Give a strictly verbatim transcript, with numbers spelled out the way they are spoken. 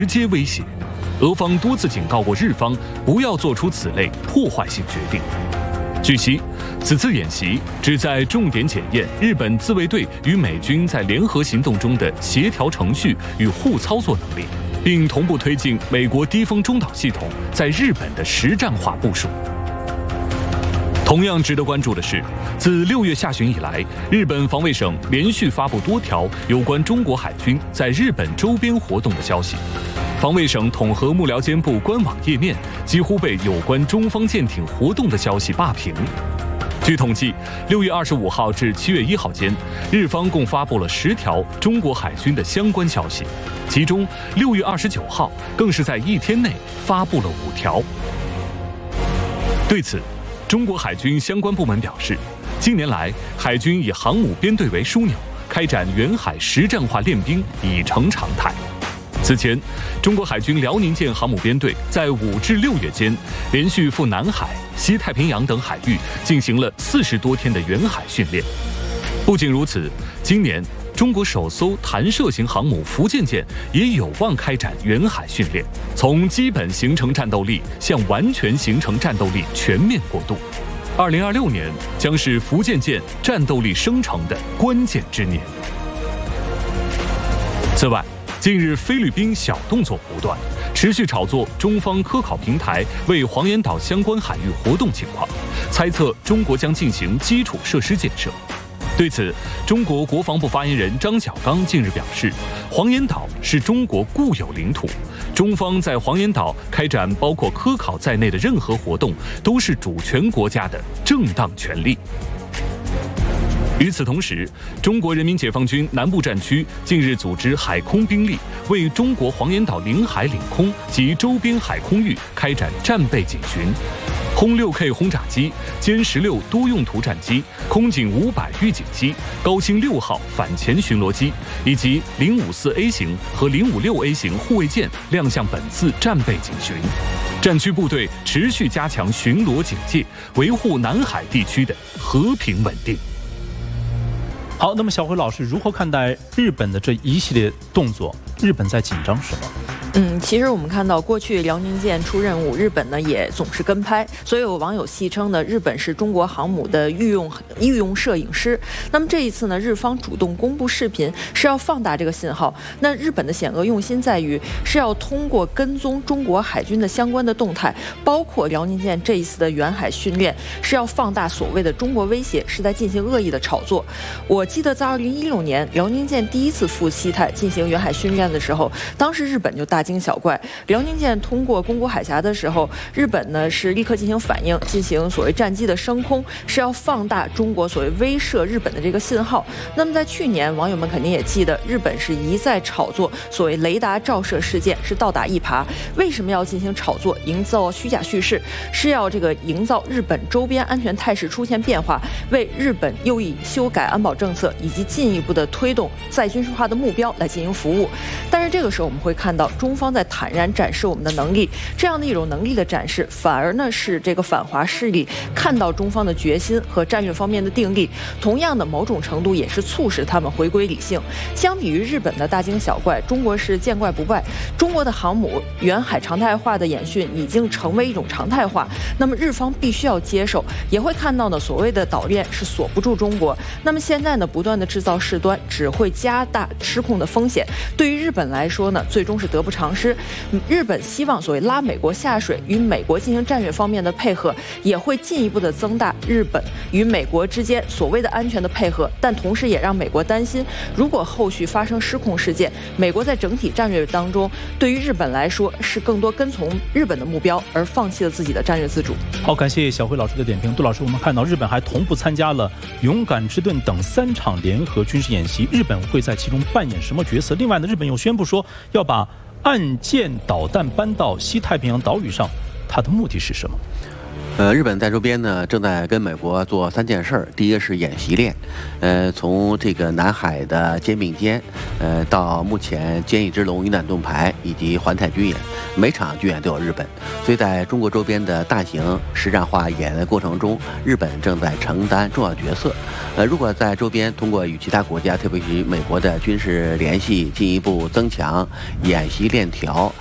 直接威胁。俄方多次警告过日方不要做出此类破坏性决定。据悉，此次演习旨在重点检验日本自卫队与美军在联合行动中的协调程序与互操作能力，并同步推进美国低风中导系统在日本的实战化部署。同样值得关注的是，自六月下旬以来，日本防卫省连续发布多条有关中国海军在日本周边活动的消息。防卫省统合幕僚监部官网页面几乎被有关中方舰艇活动的消息霸屏。据统计，六月二十五号至七月一号间，日方共发布了十条中国海军的相关消息，其中六月二十九号更是在一天内发布了五条。对此，中国海军相关部门表示，近年来海军以航母编队为枢纽，开展远海实战化练兵已成常态。此前，中国海军辽宁舰航母编队在五至六月间，连续赴南海、西太平洋等海域进行了四十多天的远海训练。不仅如此，今年中国首艘弹射型航母福建舰也有望开展远海训练，从基本形成战斗力向完全形成战斗力全面过渡。二零二六年将是福建舰战斗力生成的关键之年。此外，近日菲律宾小动作不断，持续炒作中方科考平台为黄岩岛相关海域活动情况，猜测中国将进行基础设施建设。对此，中国国防部发言人张晓刚近日表示，黄岩岛是中国固有领土，中方在黄岩岛开展包括科考在内的任何活动，都是主权国家的正当权利。与此同时，中国人民解放军南部战区近日组织海空兵力为中国黄岩岛领海领空及周边海空域开展战备警巡。轰 六 K 轰炸机、歼十六多用途战机、空警五百预警机、高星六号反潜巡逻机以及零五四 A 型和零五六 A 型护卫舰亮相本次战备警巡。战区部队持续加强巡逻警戒，维护南海地区的和平稳定。 好，那么小辉老师如何看待日本的这一系列动作？日本在紧张什么？ 嗯，其实我们看到过去辽宁舰出任务，日本呢也总是跟拍，所以有网友戏称呢，日本是中国航母的御用御用摄影师。那么这一次呢，日方主动公布视频，是要放大这个信号。那日本的险恶用心在于，是要通过跟踪中国海军的相关的动态，包括辽宁舰这一次的远海训练，是要放大所谓的中国威胁，是在进行恶意的炒作。我记得在二零一六年，辽宁舰第一次赴西太进行远海训练的时候，当时日本就大惊小怪。辽宁舰通过宫古海峡的时候，日本呢是立刻进行反应，进行所谓战机的升空，是要放大中国所谓威慑日本的这个信号。那么在去年，网友们肯定也记得，日本是一再炒作所谓雷达照射事件是倒打一耙。为什么要进行炒作，营造虚假叙事？是要这个营造日本周边安全态势出现变化，为日本又以修改安保政策以及进一步的推动再军事化的目标来进行服务。但是这个时候我们会看到，中方在坦然展示我们的能力，这样的一种能力的展示，反而呢是这个反华势力看到中方的决心和战略方面的定力，同样的某种程度也是促使他们回归理性。相比于日本的大惊小怪，中国是见怪不怪。中国的航母远海常态化的演训已经成为一种常态化，那么日方必须要接受，也会看到呢所谓的岛链是锁不住中国。那么现在呢不断的制造事端，只会加大失控的风险。对于日本来说呢，最终是得不偿失。日本希望所谓拉美国下水，与美国进行战略方面的配合，也会进一步的增大日本与美国之间所谓的安全的配合，但同时也让美国担心，如果后续发生失控事件，美国在整体战略当中，对于日本来说是更多跟从日本的目标，而放弃了自己的战略自主。 好，感谢小辉老师的点评。杜老师，我们看到日本还同步参加了勇敢之盾等三场联合军事演习，日本会在其中扮演什么角色？另外呢，日本又宣布说要把岸舰导弹搬到西太平洋岛屿上，它的目的是什么？ 呃，日本在周边呢，正在跟美国做三件事儿。第一个是演习练，呃，从这个南海的肩并肩，呃，到目前歼一只龙鱼弹盾牌以及环太军演， 每场军演都有日本。所以在中国周边的大型实战化演的过程中，日本正在承担重要角色。呃，如果在周边通过与其他国家，特别是美国的军事联系进一步增强演习链条，